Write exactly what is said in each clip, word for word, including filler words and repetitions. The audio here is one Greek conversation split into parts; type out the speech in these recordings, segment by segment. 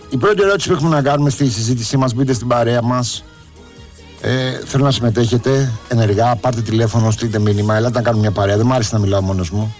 Η πρώτη ερώτηση που έχουμε να κάνουμε στη συζήτησή μας, μπείτε στην παρέα μας. Ε, θέλω να συμμετέχετε ενεργά, πάρτε τηλέφωνο, στείλτε μήνυμα, ελάτε να κάνουμε μια παρέα. Δεν μου άρεσε να μιλάω μόνος μου.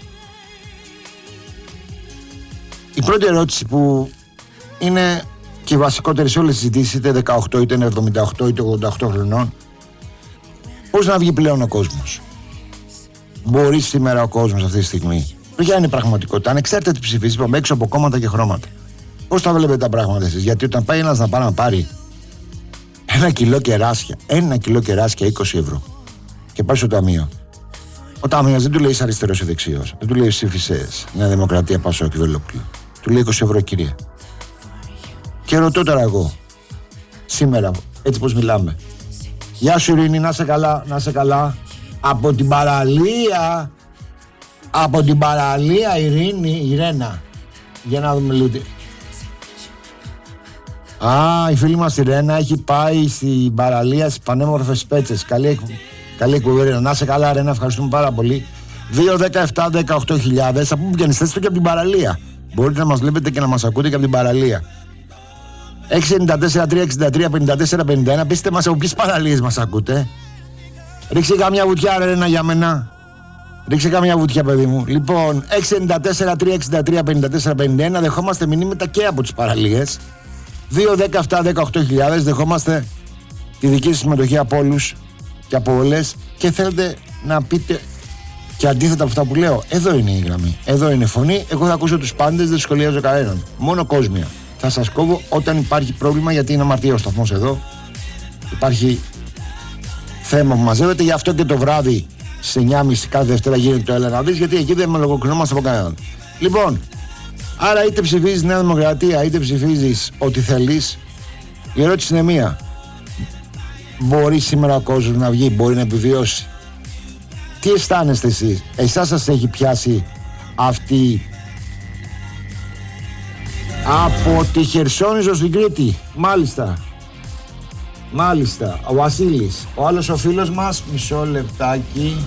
Η πρώτη ερώτηση που είναι και η βασικότερη σε όλες τις συζητήσεις, είτε δεκαοκτώ, είτε εβδομήντα οκτώ, είτε ογδόντα οκτώ χρονών, πώς να βγει πλέον ο κόσμος? Μπορεί σήμερα ο κόσμος αυτή τη στιγμή? Ποια είναι η πραγματικότητα, ανεξάρτητα τι ψηφίσει, είπαμε, έξω από κόμματα και χρώματα. Πώς τα βλέπετε τα πράγματα εσείς? Γιατί όταν πάει ένας να πάει να πάρει ένα κιλό κεράσια, ένα κιλό κεράσια είκοσι ευρώ και πάει στο ταμείο, ο ταμείας δεν του λέει είσαι αριστερός ή δεξιός, δεν του λέει ψήφισες Νέα Δημοκρατία, Πασόκ και Βελόπουλο. Του λέει είκοσι ευρώ, κυρία. Και ρωτώ τώρα εγώ, σήμερα, έτσι πως μιλάμε, γεια σου Ειρήνη, να σε καλά, να σε καλά. Από την παραλία, από την παραλία Ειρήνη, Ιρένα. Για να δούμε λίγο. Α, η φίλη μας η Ρένα έχει πάει στην παραλία στις πανέμορφες Πέτσες. Καλή, καλή εκπομπή, να σε καλά Ρένα, ευχαριστούμε πάρα πολύ. δύο, δέκα, επτά, δεκαοκτώ χιλιάδες, από πού βγαίνεις, θέστε το και από την παραλία. Μπορείτε να μας βλέπετε και να μας ακούτε και από την παραλία. έξι εννιά τέσσερα τρία εξήντα τρία πενήντα τέσσερα πενήντα ένα, πείστε μας από ποιες παραλίες μας ακούτε. Ρίξε καμιά βουτιά ρε Ρένα για μένα. Ρίξε καμιά βουτιά παιδί μου. Λοιπόν, έξι εννιά τέσσερα τρία εξήντα τρία πενήντα τέσσερα πενήντα ένα, δεχόμαστε μηνύματα και από τις παραλίες. δύο, δέκα, επτά, δεκαοκτώ χιλιάδες, δεχόμαστε τη δική σας συμμετοχή από όλους και από όλες, και θέλετε να πείτε και αντίθετα από αυτά που λέω. Εδώ είναι η γραμμή, εδώ είναι η φωνή. Εγώ θα ακούσω τους πάντες, δεν σχολιάζω κανέναν. Μόνο κόσμια. Θα σας κόβω όταν υπάρχει πρόβλημα, γιατί είναι αμαρτία ο σταθμός εδώ. Υπάρχει θέμα που μαζεύεται, γι' αυτό και το βράδυ στις εννιά και μισή κάθε Δευτέρα γίνεται το Έλα να δεις, γιατί εκεί δεν με λογοκρινόμαστε από κανέναν. Λοιπόν, άρα είτε ψηφίζεις Νέα Δημοκρατία είτε ψηφίζεις ό,τι θέλεις, η ερώτηση είναι μία. Μπορεί σήμερα ο κόσμος να βγει, μπορεί να επιβιώσει? Τι αισθάνεστε εσείς? Εσάς σας έχει πιάσει αυτή από τη Χερσόνησο στην Κρήτη? Μάλιστα. Μάλιστα. Ο Βασίλης. Ο άλλος ο φίλος μας, μισό λεπτάκι.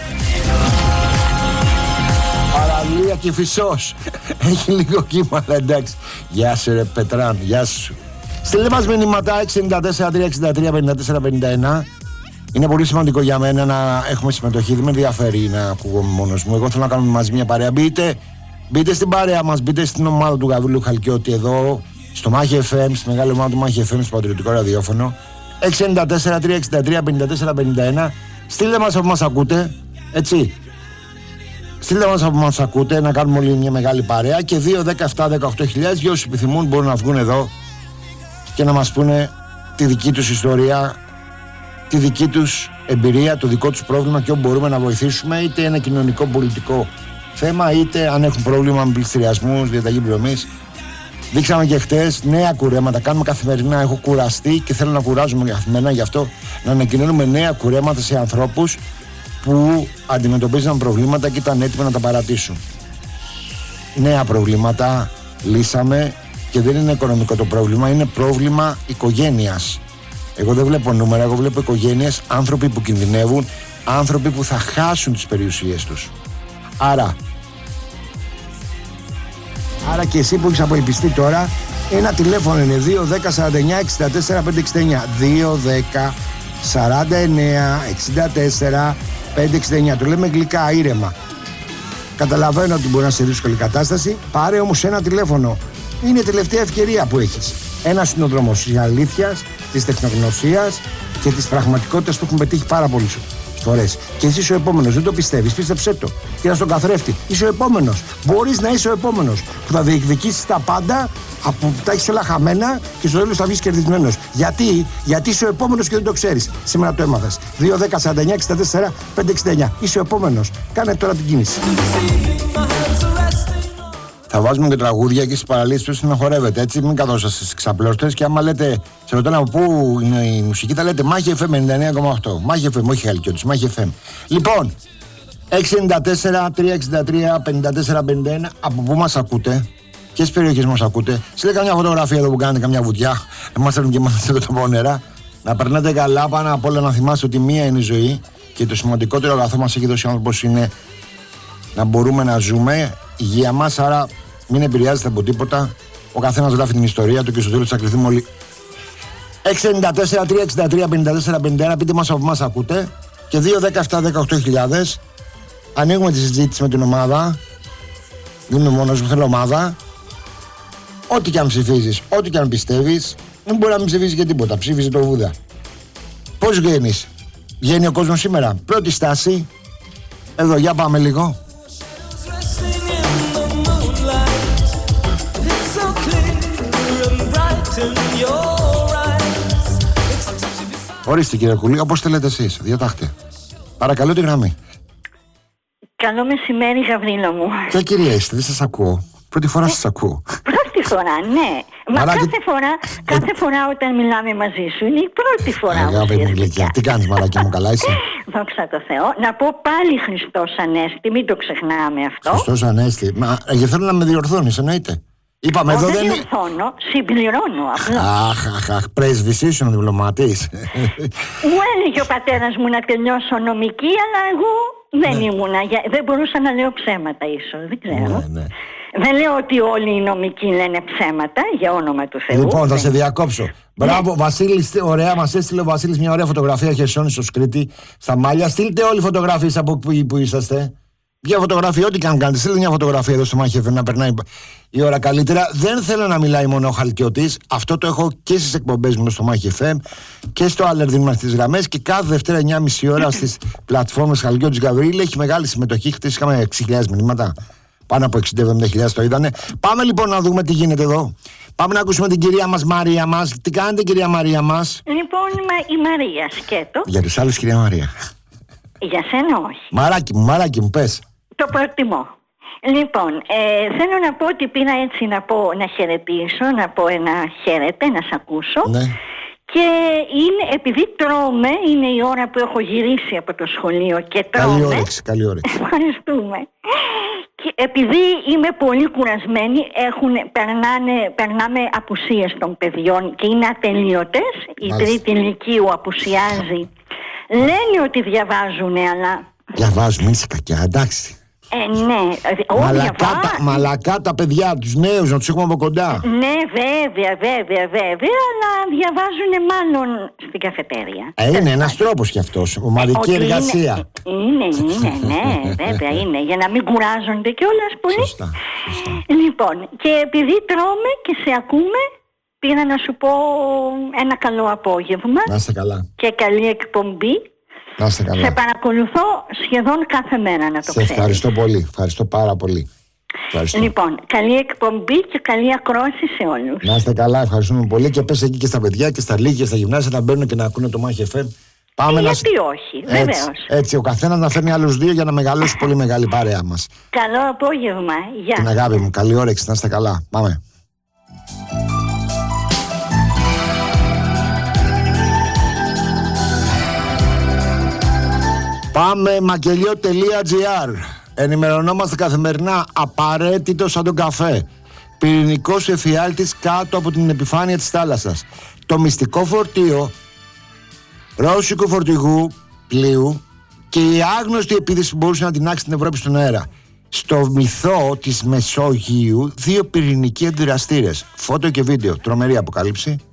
Παραλία και Φυσός. Έχει λίγο κύμα, εντάξει. Γεια σου ρε Πετράν, γεια σου. Στείλτε μας μηνύματα έξι εννιά τέσσερα τρία εξήντα τρία πενήντα τέσσερα πενήντα ένα. Είναι πολύ σημαντικό για μένα να έχουμε συμμετοχή. Δεν με ενδιαφέρει να ακούγομαι μόνος μου. Εγώ θέλω να κάνουμε μαζί μια παρέα. Μπείτε, μπείτε στην παρέα μας, μπείτε στην ομάδα του Γαβρίλου Χαλκιώτη εδώ, στο Μάχη εφ εμ, στη μεγάλη ομάδα του Μάχη εφ εμ, στο Πατριωτικό Ραδιόφωνο. έξι εννιά τέσσερα τρία εξήντα τρία πενήντα τέσσερα πενήντα ένα. Στείλτε μας από μας ακούτε, έτσι. Στείλτε μας από μας ακούτε, να κάνουμε όλοι μια μεγάλη παρέα. Και δύο, δέκα, επτά, δεκαοκτώ χιλιάδες, για όσους επιθυμούν μπορούν να βγουν εδώ και να μας πούνε τη δική τους ιστορία, τη δική τους εμπειρία, το δικό τους πρόβλημα και όπου μπορούμε να βοηθήσουμε, είτε ένα κοινωνικό πολιτικό θέμα, είτε αν έχουν πρόβλημα με πληστηριασμούς, διαταγή πληρωμής. Δείξαμε και χτες νέα κουρέματα, κάνουμε καθημερινά. Έχω κουραστεί και θέλω να κουράζουμε καθημερινά, γι' αυτό να ανακοινώνουμε νέα κουρέματα σε ανθρώπους που αντιμετωπίζαν προβλήματα και ήταν έτοιμοι να τα παρατήσουν. Νέα προβλήματα λύσαμε και δεν είναι οικονομικό το πρόβλημα, είναι πρόβλημα οικογένειας. Εγώ δεν βλέπω νούμερα, εγώ βλέπω οικογένειες, άνθρωποι που κινδυνεύουν, άνθρωποι που θα χάσουν τις περιουσίες τους. Άρα, άρα και εσύ που έχεις αποελπιστεί τώρα, ένα τηλέφωνο είναι δύο δέκα σαράντα εννιά εξήντα τέσσερα πεντακόσια εξήντα εννιά. δύο δέκα σαράντα εννιά εξήντα τέσσερα πεντακόσια εξήντα εννιά. Το λέμε γλυκά, ήρεμα. Καταλαβαίνω ότι μπορεί να σε δύσκολη κατάσταση. Πάρε όμως ένα τηλέφωνο. Είναι η τελευταία ευκαιρία που έχεις. Ένας είναι ο δρόμος της αλήθειας, της τεχνογνωσίας και της πραγματικότητας που έχουν πετύχει πάρα πολλές φορές. Και εσύ είσαι ο επόμενος. Δεν το πιστεύεις, πίστεψέ το. Κοίτα στον καθρέφτη. Είσαι ο επόμενος. Μπορείς να είσαι ο επόμενος που θα διεκδικήσεις τα πάντα, από τα έχεις όλα χαμένα και στο τέλος θα βγεις κερδισμένος. Γιατί? Γιατί είσαι ο επόμενος και δεν το ξέρεις. Σήμερα το έμαθες. δύο δέκα σαράντα εννιά εξήντα τέσσερα πεντακόσια εξήντα εννιά. Είσαι ο επόμενος. Κάνε τώρα την κίνηση. Θα βάζουμε και τραγούδια και στις παραλίες τους να χορεύετε, έτσι. Μην καθόσαστε στις ξαπλώστες και άμα λέτε, σε ρωτάνε από πού είναι η μουσική, θα λέτε Μάχη εφ εμ ενενήντα εννέα κόμμα οκτώ. Μάχη εφ εμ, όχι Χαλκιώτης, Μάχη εφ εμ. Λοιπόν, έξι εννιά τέσσερα τρία εξήντα τρία πενήντα τέσσερα πενήντα ένα, από πού μας ακούτε, ποιες περιοχές μας ακούτε. Στείλτε καμιά φωτογραφία εδώ που κάνετε καμιά βουτιά, να μας έρθουν και μας εδώ τα πόνερα. Να περνάτε καλά, πάνω απ' όλα να θυμάστε ότι μία είναι η ζωή και το σημαντικότερο αγαθό μας έχει δώσει ο άνθρωπος είναι να μπορούμε να ζούμε, υγεία μας, άρα μην επηρεάζετε από τίποτα, Ο καθένας γράφει την ιστορία του και στο τέλος θα κρυθούμε όλοι. έξι εννιά τέσσερα τρία έξι τρία πέντε τέσσερα πενήντα ένα, πείτε μας από μας ακούτε. Και δύο δέκα επτά δέκα οκτώ χιλιάδες. Ανοίγουμε τη συζήτηση με την ομάδα. Δεν είμαι μόνος μου, θέλω ομάδα. Ό,τι και αν ψηφίζεις, ό,τι και αν πιστεύεις, δεν μπορεί να μην ψηφίσεις για τίποτα. Ψήφισε το Βούδα. Πώς βγαίνεις? Βγαίνει ο κόσμος σήμερα. Πρώτη στάση. Εδώ, για πάμε λίγο. Ορίστε κύριε Κουλή, όπως θέλετε εσείς. Διατάχτε. Παρακαλώ τη γραμμή. Καλό μεσημέρι, Γαβρίλο μου. Ποια κυρία είστε, δεν σας ακούω. Πρώτη φορά σας ακούω. Πρώτη φορά, ναι. Μα Μαράκι... κάθε, φορά, κάθε φορά όταν μιλάμε μαζί σου είναι η πρώτη φορά. Αγάπη μου γλυκιά. Τι κάνεις μαράκι μου, καλά είσαι? Δόξα τω Θεώ. Να πω πάλι Χριστός Ανέστη, μην το ξεχνάμε αυτό. Χριστός Ανέστη. Μα ε, θέλω να με διορθώνεις, εννοείται. Είπαμε, εδώ δεν δεν διορθώνω, συμπληρώνω απλά. Αχ, αχ, αχ, πρέσβης ήσουν διπλωματής. Μου έλεγε ο πατέρας μου να τελειώσω νομική, αλλά εγώ δεν ναι. ήμουνα. Δεν μπορούσα να λέω ψέματα ίσως, δεν ξέρω. Ναι, ναι. Δεν λέω ότι όλοι οι νομικοί λένε ψέματα, για όνομα του Θεού. Λοιπόν, θα δεν... σε διακόψω. Μπράβο, Βασίλης, ωραία, μας έστειλε ο Βασίλης μια ωραία φωτογραφία Χερσόνησος Κρήτη, στα μάλια. Στείλτε όλοι φωτογραφίες από που, που είσαστε. Μια φωτογραφία, ό,τι και αν κάνετε, στείλτε μια φωτογραφία εδώ στο Μάχη να περνάει η ώρα καλύτερα. Δεν θέλω να μιλάει μόνο ο Χαλκιώτης. Αυτό το έχω και στις εκπομπές μου στο Μάχη εφ εμ και στο Αλερδίν μας στις γραμμές και κάθε Δευτέρα εννιά και μισή ώρα στις πλατφόρμες Χαλκιώτης Γαβρίλη. Έχει μεγάλη συμμετοχή. Χτες είχαμε έξι χιλιάδες μηνύματα. Πάνω από εξήντα εβδομήντα χιλιάδες το είδανε. Πάμε λοιπόν να δούμε τι γίνεται εδώ. Πάμε να ακούσουμε την κυρία μας Μαρία μας. Τι κάνετε, κυρία Μαρία μας? Λοιπόν, η Μαρία σκέτο. Για τους άλλους, κυρία Μαρία. Για σένα όχι. Μαράκι μου, μαράκι μου, πες. Το προτιμώ. Λοιπόν, ε, θέλω να πω ότι πήρα έτσι να πω, να χαιρετήσω, να πω ένα χαίρετε, να σ' ακούσω. Ναι. Και είναι, επειδή τρώμε, είναι η ώρα που έχω γυρίσει από το σχολείο και τρώμε. Καλή όρεξη, καλή όρεξη. Ευχαριστούμε. Και επειδή είμαι πολύ κουρασμένη, έχουν, περνάνε, περνάμε απουσίες των παιδιών και είναι ατελείωτες. Η τρίτη λυκείου απουσιάζει. Λένε ότι διαβάζουν, αλλά... Διαβάζουν, μην είσαι κακιά, εντάξει. Ε, ναι, μαλακά, τα, μαλακά τα παιδιά, τους νέους, να τους έχουμε από κοντά. Ναι, βέβαια, βέβαια, βέβαια, αλλά διαβάζουν μάλλον στην καφετέρια. Ε, είναι ένας τρόπος κι αυτός, ομαδική ε, εργασία. Είναι, είναι, είναι, ναι, βέβαια είναι, για να μην κουράζονται κιόλας πολύ. Σωστά, σωστά. Λοιπόν, και επειδή τρώμε και σε ακούμε, πήρα να σου πω ένα καλό απόγευμα. Να είστε καλά. Και καλή εκπομπή. Να είστε καλά. Σε παρακολουθώ σχεδόν κάθε μέρα, να το ξέρεις. Σε ευχαριστώ πολύ, ευχαριστώ πάρα πολύ. Ευχαριστώ. Λοιπόν, καλή εκπομπή και καλή ακρόαση σε όλους. Να είστε καλά, ευχαριστούμε πολύ και πες εκεί και στα παιδιά και στα λίγα και στα γυμνάσια να μπαίνουν και να ακούνε το Μάχη εφ εμ. Πάμε γιατί να... όχι, βεβαίως. Έτσι, έτσι, ο καθένας να φέρνει άλλους δύο για να μεγαλώσει πολύ μεγάλη παρέα μας. Καλό απόγευμα, γεια. Την αγάπη μου, καλή όρεξη, να είστε καλά. Πάμε. Πάμε μακελιό τελεία τζι άρ. Ενημερωνόμαστε καθημερινά, απαραίτητο σαν τον καφέ. Πυρηνικός εφιάλτης κάτω από την επιφάνεια της θάλασσας. Το μυστικό φορτίο ρώσικου φορτηγού πλοίου και η άγνωστη επίθεση που μπορούσε να τεινάξει την Ευρώπη στον αέρα. Στο μυθό της Μεσογείου δύο πυρηνικοί αντιδραστήρες. Φώτο και βίντεο. Τρομερή αποκάλυψη.